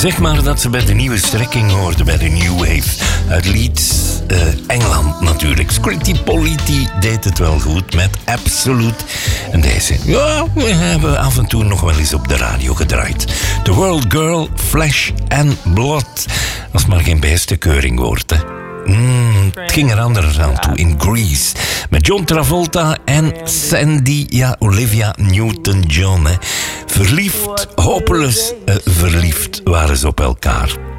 Zeg maar dat ze bij de nieuwe strekking hoorden bij de New Wave. Uit Leeds, Engeland natuurlijk. Scritti Politti deed het wel goed met Absolute. En deze, ja, we hebben af en toe nog wel eens op de radio gedraaid. The World Girl, Flesh and Blood. Als maar geen bijstekeuring wordt, hè. Het ging er anders aan toe in Grease. Met John Travolta en Sandy, ja, Olivia Newton-John. Verliefd, hopeloos verliefd waren ze op elkaar.